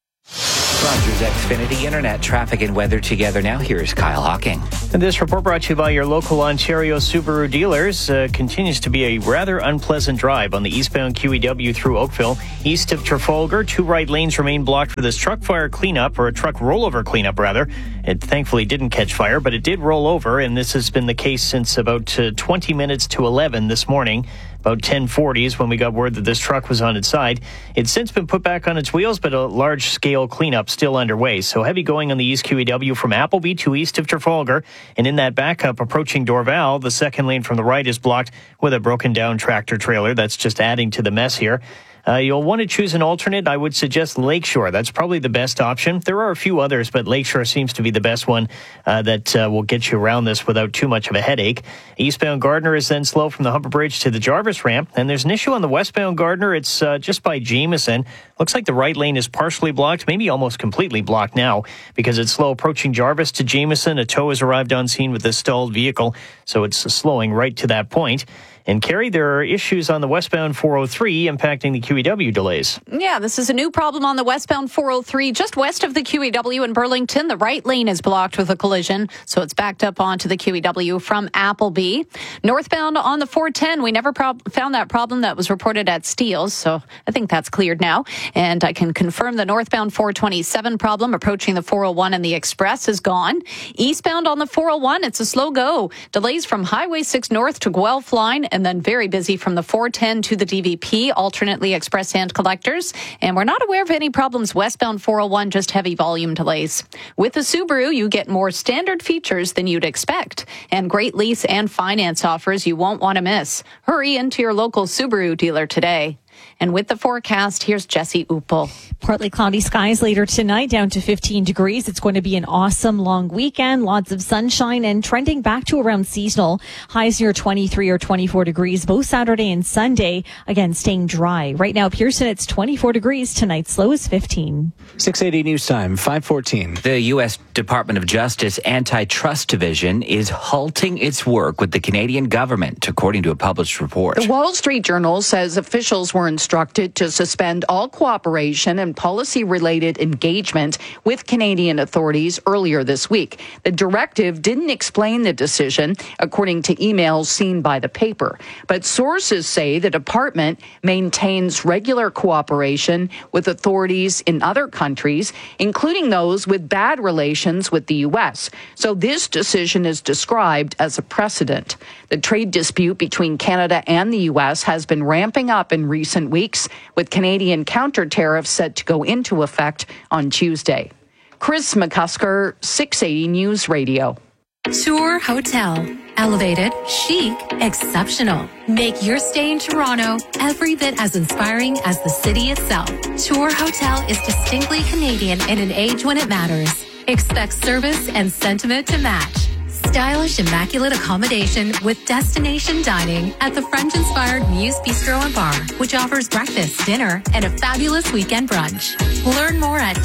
Rogers Xfinity Internet traffic and weather together now. Here's Kyle Hawking. And this report brought to you by your local Ontario Subaru dealers. Continues to be a rather unpleasant drive on the eastbound QEW through Oakville. East of Trafalgar, 2 right lanes remain blocked for this truck fire cleanup, or a truck rollover cleanup rather. It thankfully didn't catch fire, but it did roll over, and this has been the case since about 20 minutes to 11 this morning. About 10:40 is when we got word that this truck was on its side. It's since been put back on its wheels, but a large-scale cleanup still underway. So heavy going on the East QEW from Appleby to east of Trafalgar. And in that backup approaching Dorval, the second lane from the right is blocked with a broken-down tractor-trailer. That's just adding to the mess here. You'll want to choose an alternate. I would suggest Lakeshore. That's probably the best option. There are a few others, but Lakeshore seems to be the best one that will get you around this without too much of a headache. Eastbound Gardner is then slow from the Humber Bridge to the Jarvis ramp. And there's an issue on the westbound Gardner. It's just by Jameson. Looks like the right lane is partially blocked, maybe almost completely blocked now, because it's slow approaching Jarvis to Jameson. A tow has arrived on scene with this stalled vehicle, so it's slowing right to that point. And Carrie, there are issues on the westbound 403 impacting the QEW delays. Yeah, this is a new problem on the westbound 403, just west of the QEW in Burlington. The right lane is blocked with a collision, so it's backed up onto the QEW from Appleby. Northbound on the 410, we never found that problem that was reported at Steeles, so I think that's cleared now. And I can confirm the northbound 427 problem approaching the 401 and the Express is gone. Eastbound on the 401, it's a slow go. Delays from Highway 6 North to Guelph Line, and then very busy from the 410 to the DVP, alternately express and collectors. And we're not aware of any problems westbound 401, just heavy volume delays. With a Subaru, you get more standard features than you'd expect, and great lease and finance offers you won't want to miss. Hurry into your local Subaru dealer today. And with the forecast, here's Jesse Uppel. Partly cloudy skies later tonight, down to 15 degrees. It's going to be an awesome long weekend. Lots of sunshine and trending back to around seasonal. Highs near 23 or 24 degrees both Saturday and Sunday. Again, staying dry. Right now, Pearson, it's 24 degrees. Tonight's low is 15. 680 news time, 5:14. The U.S. Department of Justice Antitrust Division is halting its work with the Canadian government, according to a published report. The Wall Street Journal says officials were instructed to suspend all cooperation and policy-related engagement with Canadian authorities earlier this week. The directive didn't explain the decision, according to emails seen by the paper. But sources say the department maintains regular cooperation with authorities in other countries, including those with bad relations with the U.S. So this decision is described as a precedent. The trade dispute between Canada and the U.S. has been ramping up in recent weeks, with Canadian counter tariffs set to go into effect on Tuesday. Chris McCusker, 680 News Radio. Tour Hotel. Elevated, chic, exceptional. Make your stay in Toronto every bit as inspiring as the city itself. Tour Hotel is distinctly Canadian in an age when it matters. Expect service and sentiment to match. Stylish, immaculate accommodation with destination dining at the French-inspired Muse Bistro and Bar, which offers breakfast, dinner, and a fabulous weekend brunch. Learn more at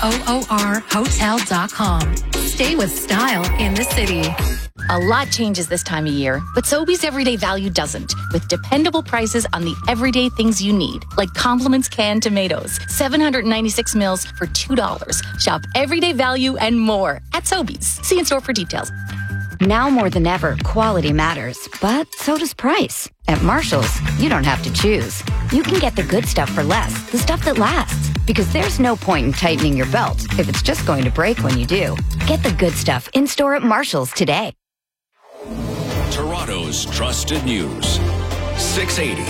TOORhotel.com. Stay with style in the city. A lot changes this time of year, but Sobeys Everyday Value doesn't, with dependable prices on the everyday things you need, like Compliments canned tomatoes, 796 mils for $2. Shop Everyday Value and more at Sobeys. See in store for details. Now more than ever, quality matters, but so does price. At Marshall's, you don't have to choose. You can get the good stuff for less, the stuff that lasts. Because there's no point in tightening your belt if it's just going to break when you do. Get the good stuff in-store at Marshall's today. Toronto's trusted news. 680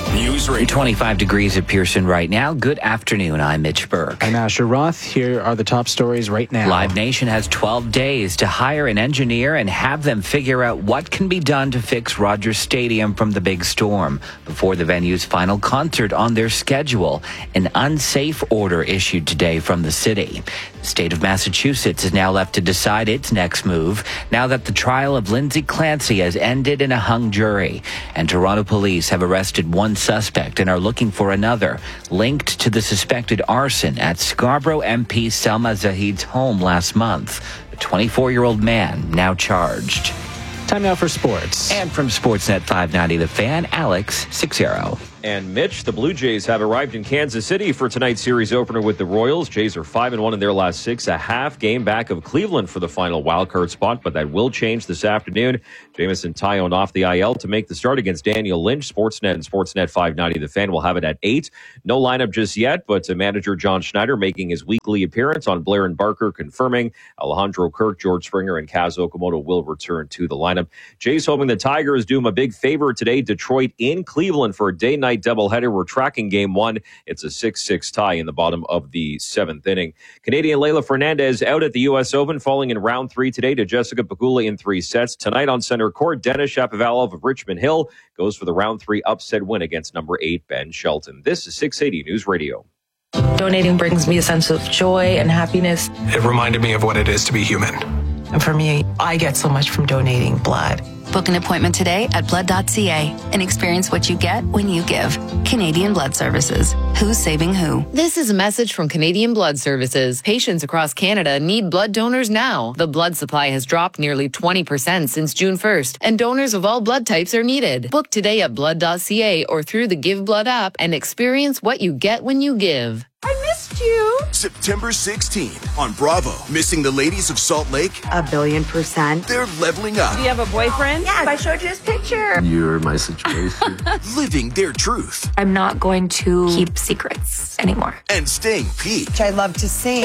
News Radio. 25 degrees at Pearson right now. Good afternoon. I'm Mitch Burke. I'm Asher Roth. Here are the top stories right now. Live Nation has 12 days to hire an engineer and have them figure out what can be done to fix Rogers Stadium from the big storm before the venue's final concert on their schedule. An unsafe order issued today from the city. The state of Massachusetts is now left to decide its next move now that the trial of Lindsay Clancy has ended in a hung jury. And Toronto police have arrested one suspect and are looking for another, linked to the suspected arson at Scarborough MP Selma Zahid's home last month. The 24-year-old man now charged. Time now for sports. And from Sportsnet 590, The Fan, Alex Sixero. And Mitch, the Blue Jays have arrived in Kansas City for tonight's series opener with the Royals. Jays are 5-1 in their last 6, a half game back of Cleveland for the final wildcard spot, but that will change this afternoon. Jamison Tyone off the IL to make the start against Daniel Lynch. Sportsnet and Sportsnet 590, The Fan will have it at 8. No lineup just yet, but manager John Schneider making his weekly appearance on Blair and Barker, confirming Alejandro Kirk, George Springer, and Kaz Okamoto will return to the lineup. Jays hoping the Tigers do them a big favor today. Detroit in Cleveland for a day-night doubleheader. We're tracking game 1. It's a 6-6 tie in the bottom of the 7th inning. Canadian Leylah Fernandez out at the U.S. Open, falling in round 3 today to Jessica Pegula in 3 sets. Tonight on center court, Denis Shapovalov of Richmond Hill goes for the round 3 upset win against number 8 Ben Shelton. This is 680 News Radio. Donating brings me a sense of joy and happiness. It reminded me of what it is to be human. And for me, I get so much from donating blood. Book an appointment today at blood.ca and experience what you get when you give. Canadian Blood Services. Who's saving who? This is a message from Canadian Blood Services. Patients across Canada need blood donors now. The blood supply has dropped nearly 20% since June 1st, and donors of all blood types are needed. Book today at blood.ca or through the Give Blood app and experience what you get when you give. I missed you. September 16th on Bravo. Missing the ladies of Salt Lake? 1,000,000,000%. They're leveling up. Do you have a boyfriend? Yes, I showed you his picture. You're my situation. Living their truth. I'm not going to keep secrets anymore. And staying peak. I love to sing.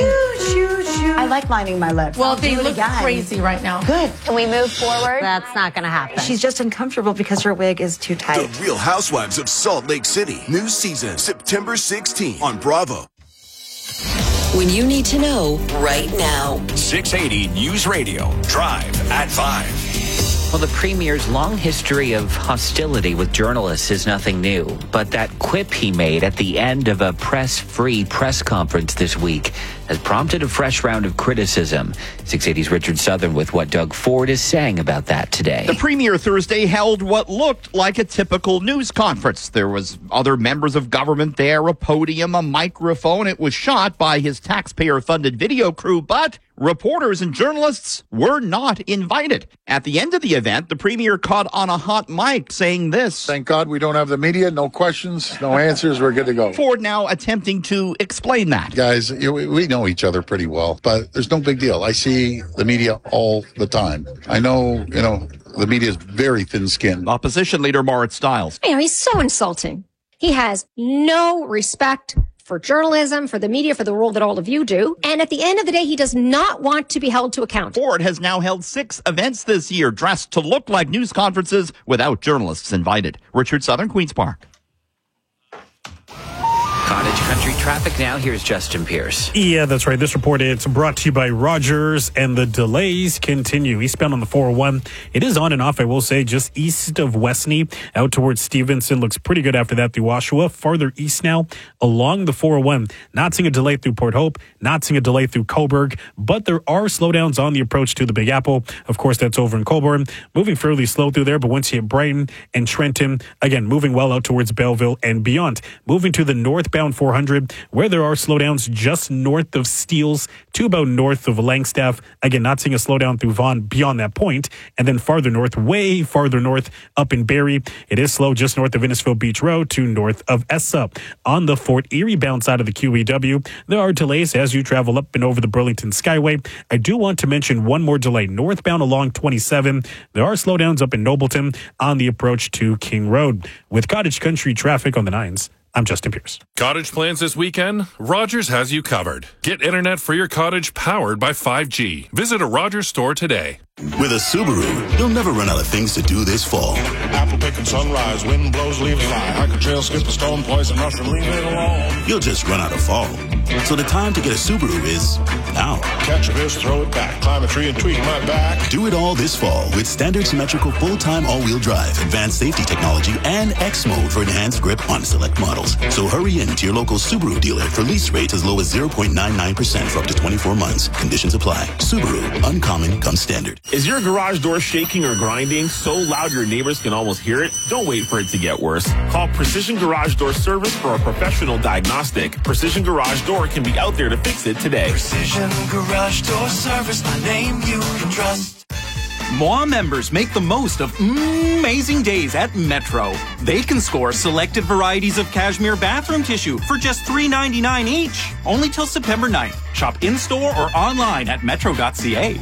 I like lining my lips. Well, they look crazy right now. Good. Can we move forward? That's not going to happen. She's just uncomfortable because her wig is too tight. The Real Housewives of Salt Lake City. New season, September 16th on Bravo. When you need to know right now. 680 News Radio. Drive at 5. Well, the Premier's long history of hostility with journalists is nothing new, but that quip he made at the end of a press-free press conference this week has prompted a fresh round of criticism. 680's Richard Southern with what Doug Ford is saying about that today. The Premier Thursday held what looked like a typical news conference. There was other members of government there, a podium, a microphone. It was shot by his taxpayer-funded video crew, but reporters and journalists were not invited. At the end of the event, the Premier caught on a hot mic saying this. Thank God we don't have the media. No questions, no answers. We're good to go. Ford now attempting to explain that. Guys, we know each other pretty well, but there's no big deal. I see the media all the time. I know, the media is very thin-skinned. Opposition leader Moritz Stiles. He's so insulting. He has no respect for journalism, for the media, for the role that all of you do. And at the end of the day, he does not want to be held to account. Ford has now held 6 events this year dressed to look like news conferences without journalists invited. Richard Southern, Queen's Park. Cottage Country traffic now. Here's Justin Pierce. Yeah, that's right. This report, it's brought to you by Rogers, and the delays continue. Eastbound on the 401, it is on and off, I will say, just east of Westney, out towards Stevenson. Looks pretty good after that through Oshawa. Farther east now, along the 401. Not seeing a delay through Port Hope, not seeing a delay through Cobourg, but there are slowdowns on the approach to the Big Apple. Of course, that's over in Colborne. Moving fairly slow through there, but once you hit Brighton and Trenton, again, moving well out towards Belleville and beyond. Moving to the northbound 400, where there are slowdowns just north of Steeles to about north of Langstaff. Again, not seeing a slowdown through Vaughan beyond that point. And then farther north, way farther north, up in Barrie, it is slow just north of Innisfil Beach Road to north of Essa. On the Fort Erie bound side of the QEW, there are delays as you travel up and over the Burlington Skyway. I do want to mention one more delay. Northbound along 27, there are slowdowns up in Nobleton on the approach to King Road. With Cottage Country traffic on the 9s, I'm Justin Pierce. Cottage plans this weekend? Rogers has you covered. Get internet for your cottage powered by 5G. Visit a Rogers store today. With a Subaru, you'll never run out of things to do this fall. Apple picking sunrise, wind blows leaves fly. Hiker trail, skip a stone, poison mushroom, leave it alone. You'll just run out of fall. So the time to get a Subaru is now. Catch a fish, throw it back, climb a tree and tweak my back. Do it all this fall with standard symmetrical full-time all-wheel drive, advanced safety technology, and X mode for enhanced grip on select models. So hurry in to your local Subaru dealer for lease rates as low as 0.99% for up to 24 months. Conditions apply. Subaru, uncommon comes standard. Is your garage door shaking or grinding so loud your neighbors can almost hear it? Don't wait for it to get worse. Call Precision Garage Door Service for a professional diagnostic. Precision Garage Door can be out there to fix it today. Precision Garage Door Service, a name you can trust. Moi members make the most of amazing days at Metro. They can score selected varieties of cashmere bathroom tissue for just $3.99 each. Only till September 9th. Shop in-store or online at metro.ca.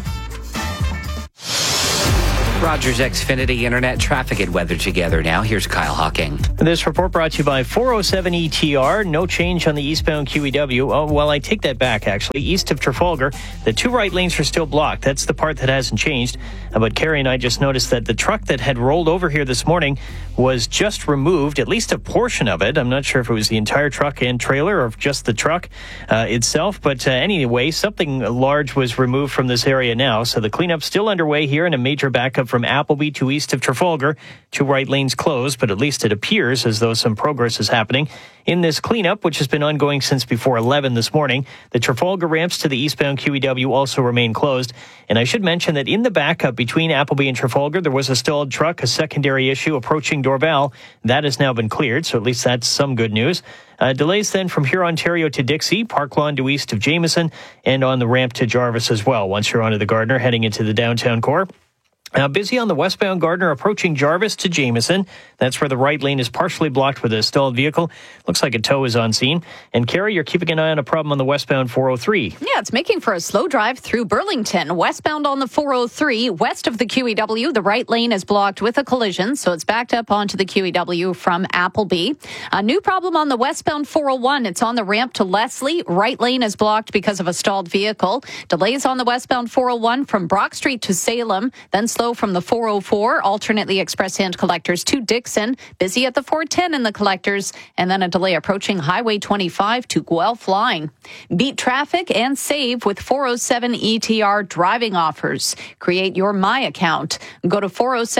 Rogers Xfinity Internet traffic and weather together now. Here's Kyle Hawking. This report brought to you by 407 ETR. No change on the eastbound QEW. Oh, well, I take that back, actually. East of Trafalgar, the two right lanes are still blocked. That's the part that hasn't changed. But Carrie and I just noticed that the truck that had rolled over here this morning was just removed, at least a portion of it. I'm not sure if it was the entire truck and trailer or just the truck itself. But anyway, something large was removed from this area now. So the cleanup's still underway here, and a major backup from Appleby to east of Trafalgar. Two right lanes closed, but at least it appears as though some progress is happening in this cleanup, which has been ongoing since before 11 this morning. The Trafalgar ramps to the eastbound QEW also remain closed. And I should mention that in the backup between Appleby and Trafalgar, there was a stalled truck, a secondary issue approaching Dorval. That has now been cleared, so at least that's some good news. Delays then from Huron, Ontario to Dixie, Park Lawn to east of Jameson, and on the ramp to Jarvis as well, once you're onto the Gardner heading into the downtown core. Busy on the westbound Gardner approaching Jarvis to Jameson. That's where the right lane is partially blocked with a stalled vehicle. Looks like a tow is on scene. And Carrie, you're keeping an eye on a problem on the westbound 403. Yeah, it's making for a slow drive through Burlington. Westbound on the 403, west of the QEW, the right lane is blocked with a collision, so it's backed up onto the QEW from Appleby. A new problem on the westbound 401. It's on the ramp to Leslie. Right lane is blocked because of a stalled vehicle. Delays on the westbound 401 from Brock Street to Salem, then slow from the 404, alternately express hand collectors to Dixon. Busy at the 410 in the collectors, and then a delay approaching Highway 25 to Guelph line. Beat traffic and save with 407 ETR driving offers. Create your My account. Go to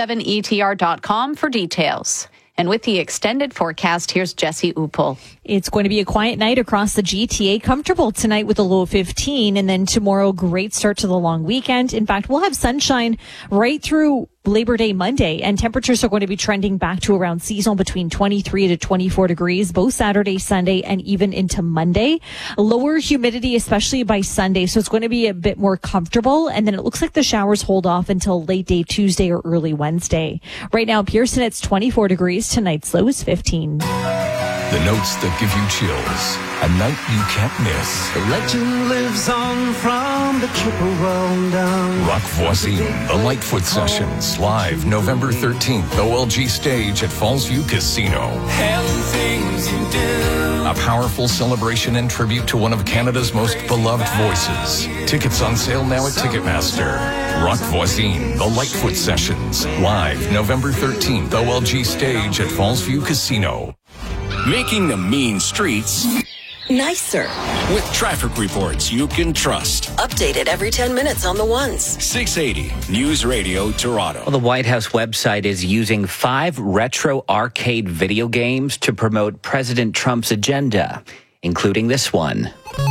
407etr.com for details. And with the extended forecast, here's Jesse Upel. It's going to be a quiet night across the GTA. Comfortable tonight with a low of 15. And then tomorrow, great start to the long weekend. In fact, we'll have sunshine right through Labor Day Monday, and temperatures are going to be trending back to around seasonal between 23 to 24 degrees, both Saturday, Sunday, and even into Monday. Lower humidity, especially by Sunday, so it's going to be a bit more comfortable. And then it looks like the showers hold off until late day Tuesday or early Wednesday. Right now, Pearson, it's 24 degrees. Tonight's low is 15. The notes that give you chills. A night you can't miss. The legend lives on from the triple roll down. Rock Voisin, the Lightfoot Sessions, live November 13th, OLG stage at Fallsview Casino. Things you do. A powerful celebration and tribute to one of Canada's most beloved voices. Tickets on sale now at Ticketmaster. Rock Voisin, the Lightfoot Sessions, live November 13th, OLG stage at Fallsview Casino. Making the mean streets nicer. With traffic reports you can trust. Updated every 10 minutes on the ones. 680 News Radio Toronto. Well, the White House website is using 5 retro arcade video games to promote President Trump's agenda, including this one.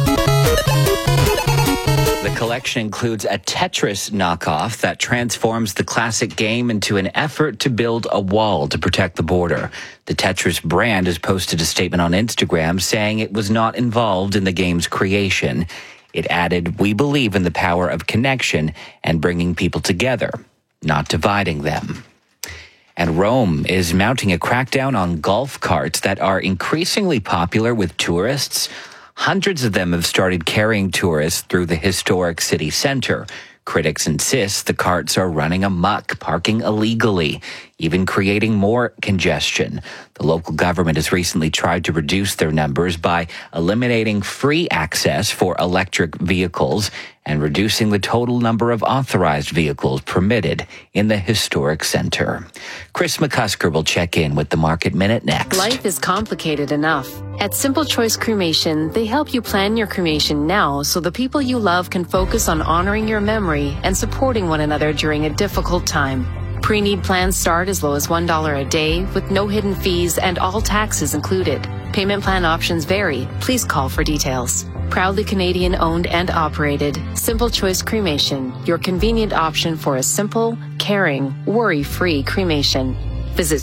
The collection includes a Tetris knockoff that transforms the classic game into an effort to build a wall to protect the border. The Tetris brand has posted a statement on Instagram saying it was not involved in the game's creation. It added, "We believe in the power of connection and bringing people together, not dividing them." And Rome is mounting a crackdown on golf carts that are increasingly popular with tourists. Hundreds of them have started carrying tourists through the historic city center. Critics insist the carts are running amok, parking illegally. even creating more congestion. The local government has recently tried to reduce their numbers by eliminating free access for electric vehicles and reducing the total number of authorized vehicles permitted in the historic center. Chris McCusker will check in with the Market Minute next. Life is complicated enough. At Simple Choice Cremation, they help you plan your cremation now so the people you love can focus on honoring your memory and supporting one another during a difficult time. Pre-need plans start as low as $1 a day with no hidden fees and all taxes included. Payment plan options vary. Please call for details. Proudly Canadian owned and operated, Simple Choice Cremation, your convenient option for a simple, caring, worry-free cremation. Visit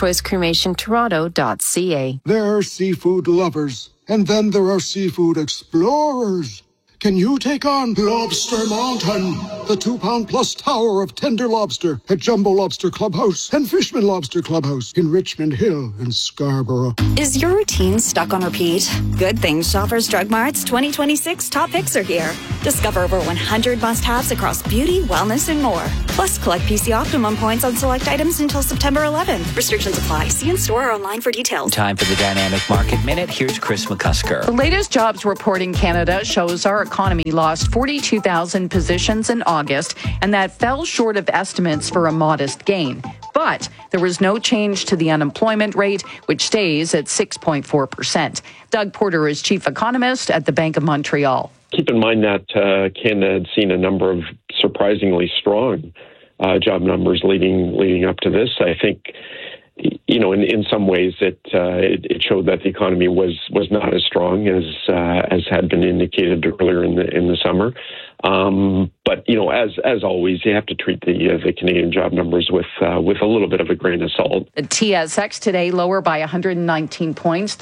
simplechoicecremationtoronto.ca. There are seafood lovers, and then there are seafood explorers. Can you take on Lobster Mountain, the 2-pound-plus tower of tender lobster at Jumbo Lobster Clubhouse and Fishman Lobster Clubhouse in Richmond Hill and Scarborough? Is your routine stuck on repeat? Good thing Shoppers Drug Mart's 2026 top picks are here. Discover over 100 must-haves across beauty, wellness, and more. Plus, collect PC Optimum points on select items until September 11th. Restrictions apply. See in-store or online for details. Time for the Dynamic Market Minute. Here's Chris McCusker. The latest jobs report in Canada shows our economy lost 42,000 positions in August, and that fell short of estimates for a modest gain. But there was no change to the unemployment rate, which stays at 6.4%. Doug Porter is chief economist at the Bank of Montreal. Keep in mind that Canada had seen a number of surprisingly strong job numbers leading up to this. I think, you know, in some ways it showed that the economy was not as strong as had been indicated earlier in the summer. But you know, as always, you have to treat the Canadian job numbers with a little bit of a grain of salt. The TSX today lower by 119 points,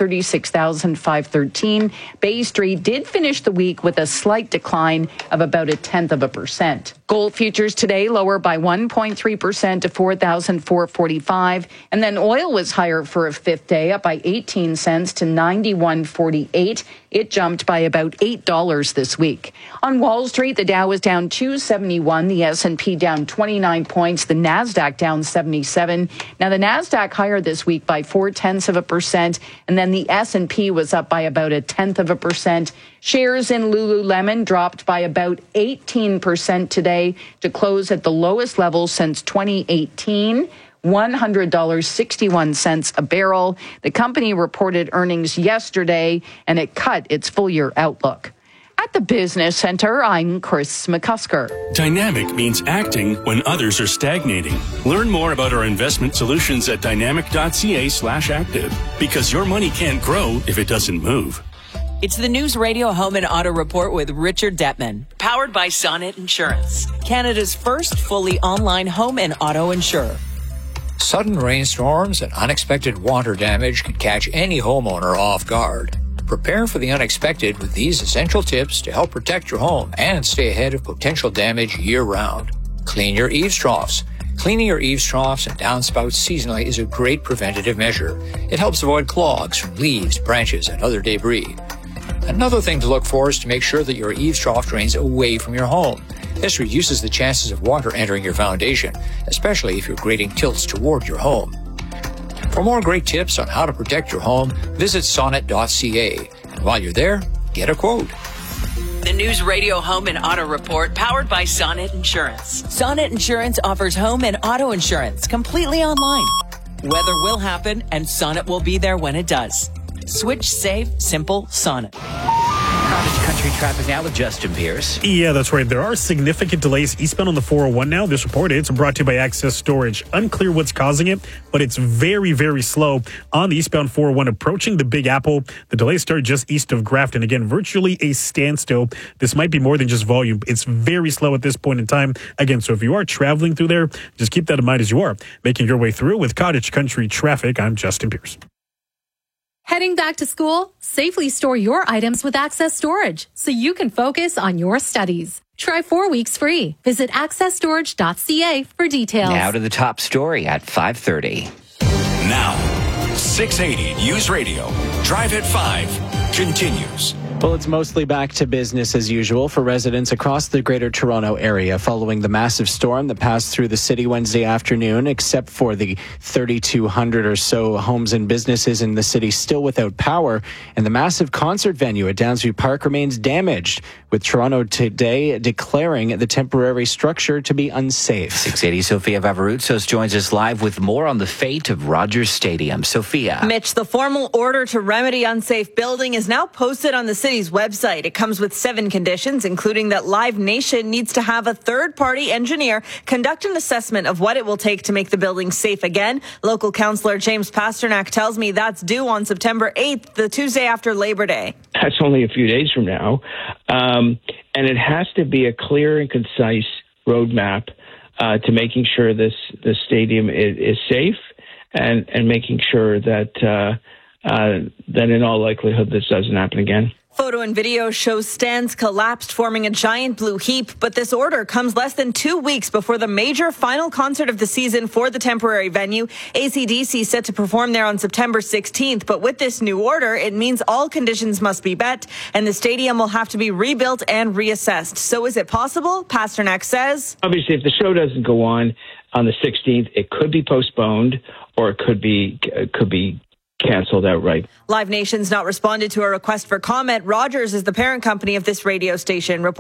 36,513. Bay Street did finish the week with a slight decline of about 0.1%. Gold futures today lower by 1.3% to 4,445, and then oil was higher for a fifth day, up by 18 cents to 91.48. It jumped by about $8 this week. On Wall Street, the Dow was down 271, the S&P down 29 points, the Nasdaq down 77. Now the Nasdaq higher this week by 0.4%, and then the S&P was up by about 0.1%. Shares in Lululemon dropped by about 18% today to close at the lowest level since 2018. $100.61 a barrel. The company reported earnings yesterday, and it cut its full-year outlook. At the Business Center, I'm Chris McCusker. Dynamic means acting when others are stagnating. Learn more about our investment solutions at dynamic.ca/active, because your money can't grow if it doesn't move. It's the News Radio Home and Auto Report with Richard Detman, powered by Sonnet Insurance, Canada's first fully online home and auto insurer. Sudden rainstorms and unexpected water damage can catch any homeowner off guard. Prepare for the unexpected with these essential tips to help protect your home and stay ahead of potential damage year-round. Clean your eaves troughs. Cleaning your eaves troughs and downspouts seasonally is a great preventative measure. It helps avoid clogs from leaves, branches, and other debris. Another thing to look for is to make sure that your eaves trough drains away from your home. This reduces the chances of water entering your foundation, especially if your grading tilts toward your home. For more great tips on how to protect your home, visit sonnet.ca. And while you're there, get a quote. The News Radio Home and Auto Report, powered by Sonnet Insurance. Sonnet Insurance offers home and auto insurance completely online. Weather will happen, and Sonnet will be there when it does. Switch, save, simple, Sonnet. Cottage Country traffic now with Justin Pierce. Yeah, that's right. There are significant delays eastbound on the 401 now. This report is brought to you by Access Storage. Unclear what's causing it, but it's very, very slow on the eastbound 401 approaching the Big Apple. The delays start just east of Grafton. Again, virtually a standstill. This might be more than just volume. It's very slow at this point in time. Again, so if you are traveling through there, just keep that in mind as you are making your way through with Cottage Country traffic. I'm Justin Pierce. Heading back to school? Safely store your items with Access Storage so you can focus on your studies. Try 4 weeks free. Visit accessstorage.ca for details. Now to the top story at 5:30. Now, 680 News Radio. Drive at 5 continues. Well, it's mostly back to business as usual for residents across the Greater Toronto area following the massive storm that passed through the city Wednesday afternoon, except for the 3,200 or so homes and businesses in the city still without power. And the massive concert venue at Downsview Park remains damaged, with Toronto Today declaring the temporary structure to be unsafe. 680 Sophia Vavaroutsos joins us live with more on the fate of Rogers Stadium. Sophia. Mitch, the formal order to remedy unsafe building is now posted on the city's website. It comes with 7 conditions, including that Live Nation needs to have a third-party engineer conduct an assessment of what it will take to make the building safe again. Local councillor James Pasternak tells me that's due on September 8th, the Tuesday after Labor Day. That's only a few days from now. And it has to be a clear and concise roadmap to making sure this stadium is safe and making sure that in all likelihood this doesn't happen again. Photo and video shows stands collapsed, forming a giant blue heap. But this order comes less than 2 weeks before the major final concert of the season for the temporary venue. AC/DC set to perform there on September 16th. But with this new order, it means all conditions must be met, and the stadium will have to be rebuilt and reassessed. So is it possible? Pasternak says. Obviously, if the show doesn't go on the 16th, it could be postponed or it could be canceled outright. Live Nation's not responded to a request for comment. Rogers is the parent company of this radio station.